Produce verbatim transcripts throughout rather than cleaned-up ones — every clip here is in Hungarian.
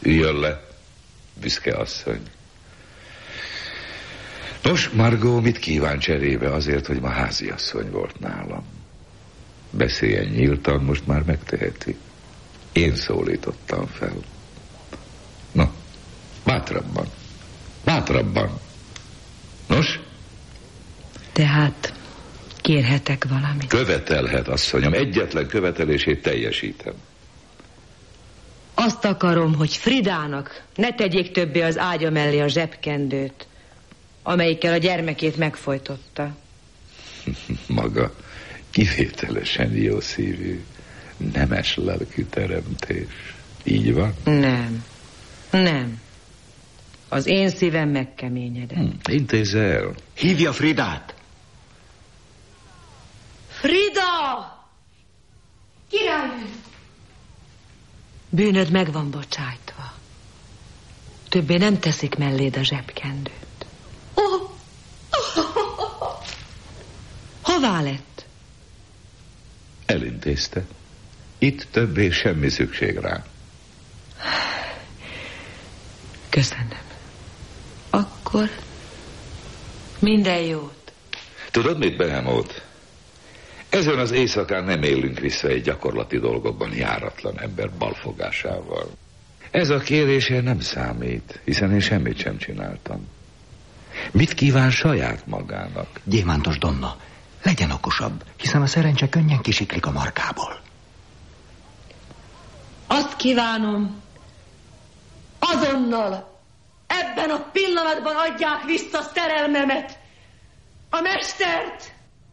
Üljön le, büszke asszony. Nos, Margó, mit kíván cserébe azért, hogy ma háziasszony volt nálam? Beszéljen nyíltan, most már megteheti. Én szólítottam fel. Na, bátrabban. Bátrabban. Nos? Tehát kérhetek valamit? Követelhet, asszonyom. Egyetlen követelését teljesítem. Azt akarom, hogy Fridának ne tegyék többé az ágya mellé a zsebkendőt, amelyikkel a gyermekét megfojtotta. Maga kivételesen jó szívű, nemes lelkű teremtés. Így van? Nem. Nem. Az én szívem megkeményedett. Hm, intézze el. Hívja Fridát! Frida! Királynő! Bűnöd meg van bocsájtva. Többé nem teszik melléd a zsebkendőt. Oh. Hová lett? Elintézte. Itt többé semmi szükség rá. Köszönöm. Akkor minden jót. Tudod mit, Behemoth? Ezen az éjszakán nem élünk vissza egy gyakorlati dolgokban járatlan ember balfogásával. Ez a kérése nem számít, hiszen én semmit sem csináltam. Mit kíván saját magának? Gyémántos Donna, legyen okosabb, hiszen a szerencse könnyen kisiklik a markából. Azt kívánom, azonnal, ebben a pillanatban adják vissza szerelmemet, a mestert!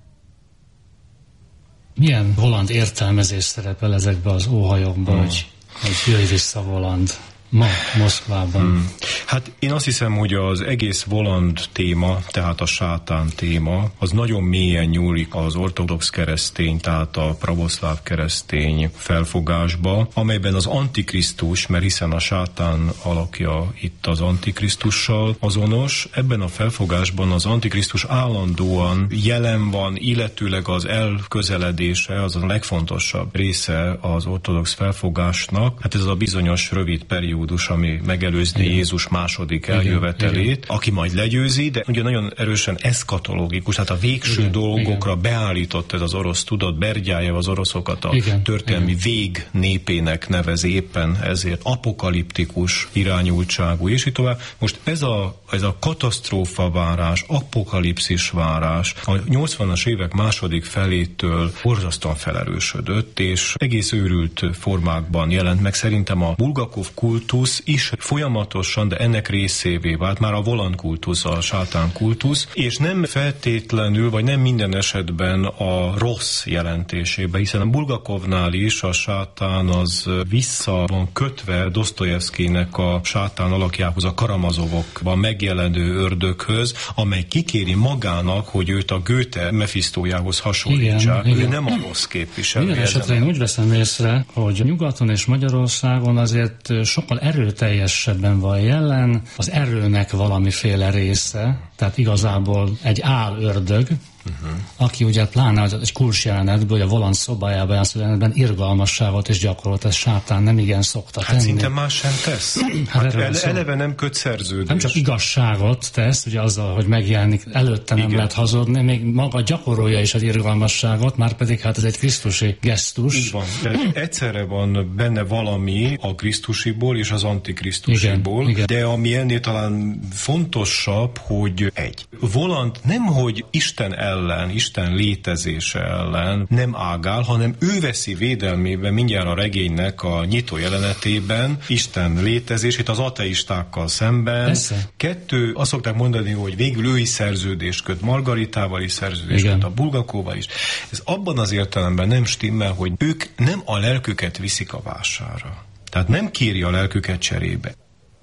Milyen Voland értelmezés szerepel ezekbe az óhajokba, hmm. hogy, hogy jöjj vissza Voland ma Moszkvában? Hmm. Hát én azt hiszem, hogy az egész Voland téma, tehát a sátán téma, az nagyon mélyen nyúlik az ortodox keresztény, tehát a pravoszláv keresztény felfogásba, amelyben az antikrisztus, mert hiszen a sátán alakja itt az antikrisztussal azonos, ebben a felfogásban az antikrisztus állandóan jelen van, illetőleg az elközeledése, az a legfontosabb része az ortodox felfogásnak. Hát ez a bizonyos rövid periódus, ami megelőzni Jézus második eljövetelét, igen, aki majd legyőzi, de ugye nagyon erősen eszkatológikus, tehát a végső igen, dolgokra igen. beállított ez az orosz tudat, Bergyájev az oroszokat a igen, történelmi igen. vég népének nevezi, éppen ezért apokaliptikus irányultságú, és így tovább. Most ez a, ez a katasztrófa várás, apokalipszis várás a nyolcvanas évek második felétől borzasztóan felerősödött, és egész őrült formákban jelent meg. Szerintem a Bulgakov kultusz is folyamatosan, de ennek részévé vált már a Voland kultusz, a sátán kultusz, és nem feltétlenül, vagy nem minden esetben a rossz jelentésébe, hiszen a Bulgakovnál is a sátán az vissza van kötve Dosztojevszkinek a sátán alakjához, a Karamazovokban megjelenő ördöghöz, amely kikéri magának, hogy őt a Goethe Mephisztójához hasonlítsák. Igen, ő igen. nem a rossz képviselő. Minden esetre én úgy veszem észre, hogy nyugaton és Magyarországon azért sokkal erőteljesebben van jelen az erőnek valamiféle része, tehát igazából egy álördög, uh-huh. aki ugye pláne egy kulcs jelenetből, hogy a Voland szobájában játszó jelenetben irgalmasságot és gyakorolt, ez sátán nem igen szokta hát tenni. Szinte más sem tesz. Hát ele, eleve nem köt szerződés. Nem csak igazságot tesz, ugye azzal, hogy megjelenik, előtte nem igen. lehet hazudni, még maga gyakorolja is az irgalmasságot, már pedig hát ez egy krisztusi gesztus. Így van. De egyszerre van benne valami a krisztusiból és az antikrisztusiból, igen, igen. de ami ennél talán fontosabb, hogy egy. Voland nemhogy Isten ellen, Isten létezése ellen nem ágál, hanem ő veszi védelmébe mindjárt a regénynek a nyitó jelenetében Isten létezését az ateistákkal szemben. Persze. Kettő, azt szokták mondani, hogy végül ő is szerződést köt, Margaritával is szerződést köt, a Bulgakovval is. Ez abban az értelemben nem stimmel, hogy ők nem a lelküket viszik a vásárra. Tehát nem kéri a lelküket cserébe.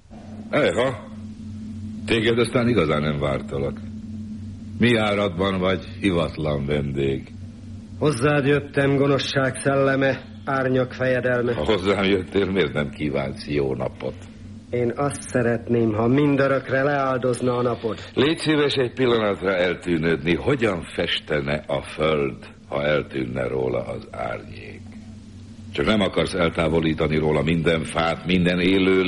Ejha, téged aztán igazán nem vártalak. Mi áradban vagy, hivatlan vendég? Hozzád jöttem, gonoszság szelleme, árnyak fejedelme. Ha hozzám jöttél, miért nem kívánsz jó napot? Én azt szeretném, ha mindörökre leáldozna a napod. Légy szíves egy pillanatra eltűnődni, hogyan festene a föld, ha eltűnne róla az árnyék. Csak nem akarsz eltávolítani róla minden fát, minden élő